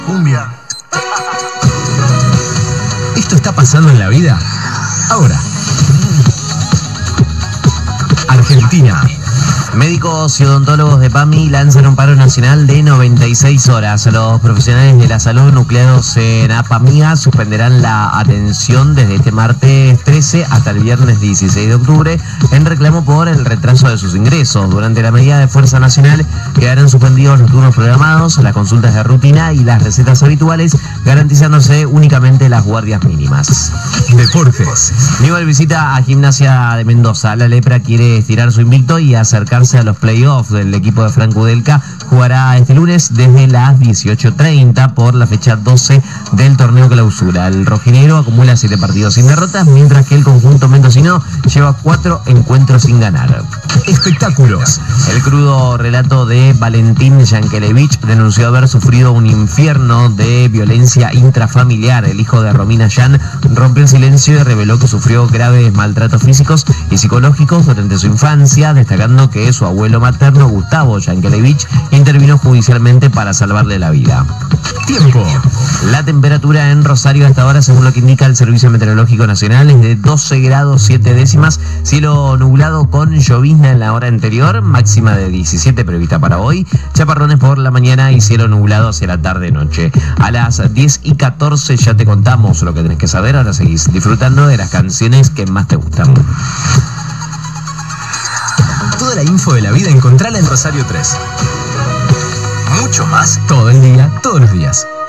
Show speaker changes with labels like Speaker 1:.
Speaker 1: Cumbia.
Speaker 2: ¿Esto está pasando en la vida? Ahora. Argentina.
Speaker 3: Médicos y odontólogos de PAMI lanzan un paro nacional de 96 horas. Los profesionales de la salud nucleados en APAMIA suspenderán la atención desde este martes 13 hasta el viernes 16 de octubre en reclamo por el retraso de sus ingresos. Durante la medida de fuerza nacional quedarán suspendidos los turnos programados, las consultas de rutina y las recetas habituales, garantizándose únicamente las guardias mínimas.
Speaker 2: Deportes.
Speaker 3: Newell visita a Gimnasia de Mendoza. La Lepra quiere estirar su invicto y acercarse a los playoffs del equipo de Franco Udelka. Jugará este lunes desde las 18:30 por la fecha 12 del torneo clausura. El rojinegro acumula 7 partidos sin derrotas, mientras que el conjunto mendocino lleva 4 encuentros sin ganar.
Speaker 2: Espectáculos.
Speaker 3: El crudo relato de Valentín Yankelevich denunció haber sufrido un infierno de violencia intrafamiliar. El hijo de Romina Yan rompió el silencio y reveló que sufrió graves maltratos físicos y psicológicos durante su infancia, destacando que su abuelo materno, Gustavo Yankelevich, intervino judicialmente para salvarle la vida.
Speaker 2: Tiempo.
Speaker 3: La temperatura en Rosario hasta ahora, según lo que indica el Servicio Meteorológico Nacional, es de 12 grados 7 décimas, cielo nublado con llovizna en la hora anterior, máxima de 17 prevista para hoy, chaparrones por la mañana y cielo nublado hacia la tarde-noche. A las 10:14 ya te contamos lo que tenés que saber, ahora seguís disfrutando de las canciones que más te gustan.
Speaker 2: Toda la info de la vida encontrala en Rosario 3.
Speaker 1: Mucho más.
Speaker 2: Todo el día, todos los días.